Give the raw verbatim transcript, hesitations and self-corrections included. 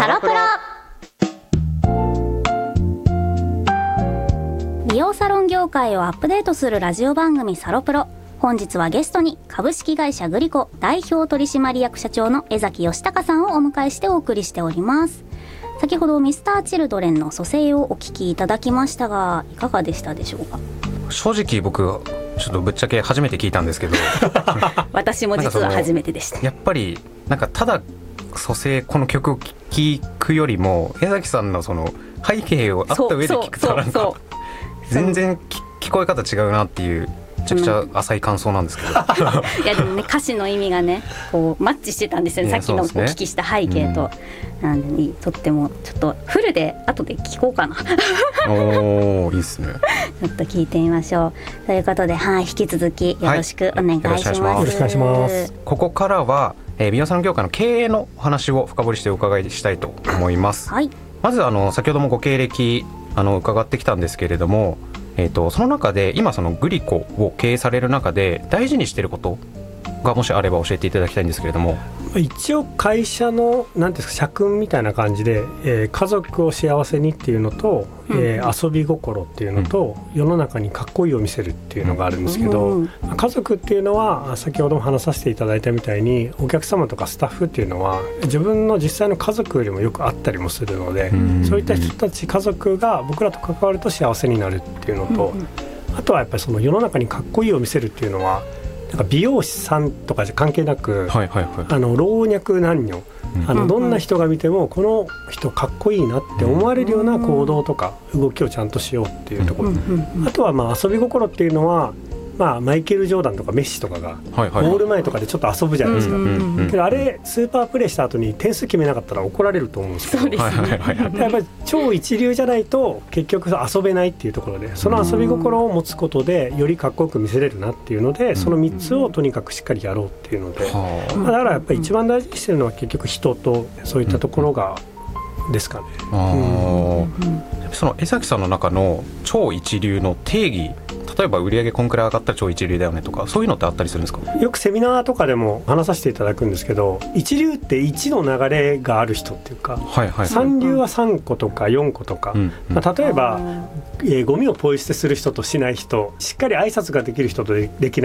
ハロプロ。美容サロン業界をアップデートするラジオ番組サロプロ。本日はゲストに株式会社グリコ代表取締役社長の江崎義孝さんをお迎えしてお送りしております。先ほどミスターチルドレンの蘇生をお聞きいただきましたが、いかがでしたでしょうか？ 正直僕ちょっとぶっちゃけ初めて聞いたんですけど私も実は初めてでした。 やっぱりなんかただ蘇生この曲を聴くよりも江崎さんのその背景をあった上で聞くとなんか全然聞こえ方違うなっていうめちゃくちゃ浅い感想なんですけどいやでもね、歌詞の意味がねこうマッチしてたんですよね、さっきのお聞きした背景と、うん、なんでとってもちょっとフルで後で聞こうかなおーいいですねちょっと聞いてみましょうということで、はい、引き続きよろしくお願いします。 はい、よろしくお願いします。ここからは、えー、美容サロン業界の経営のお話を深掘りしてお伺いしたいと思います、はい、まずあの先ほどもご経歴あの伺ってきたんですけれども、えー、とその中で今そのグリコを経営される中で大事にしていることがもしあれば教えていただきたいんですけれども。 一応会社のなんていうんですか、社訓みたいな感じで、えー、家族を幸せにっていうのと、うん、えー、遊び心っていうのと、うん、世の中にかっこいいを見せるっていうのがあるんですけど、うん、家族っていうのは先ほども話させていただいたみたいにお客様とかスタッフっていうのは自分の実際の家族よりもよくあったりもするので、うん、そういった人たち家族が僕らと関わると幸せになるっていうのと、うん、あとはやっぱりその世の中にかっこいいを見せるっていうのはなんか美容師さんとかじゃ関係なく、はいはいはい、あの老若男女、うん、あのどんな人が見てもこの人かっこいいなって思われるような行動とか動きをちゃんとしようっていうところ、うん、あとはまあ遊び心っていうのは、まあ、マイケル・ジョーダンとかメッシとかがゴール前とかでちょっと遊ぶじゃないですか、けどあれスーパープレーした後に点数決めなかったら怒られると思うんですけど、そうですね、やっぱり超一流じゃないと結局遊べないっていうところで、その遊び心を持つことでよりかっこよく見せれるなっていうので、そのみっつをとにかくしっかりやろうっていうので、だからやっぱり一番大事にしてるのは結局人とそういったところがですかね。あ、 うん、その江崎さんの中の超一流の定義、例えば売上こんくらい上がったら超一流だよねとかそういうのってあったりするんですか？ よくセミナーとかでも話させていただくんですけど、一流っていちの流れがある人っていうか、はいはい、三流はさんことかよんことか、うん、まあ、例えば、えー、ゴミをポイ捨てする人としない人、しっかり挨拶ができる人とできない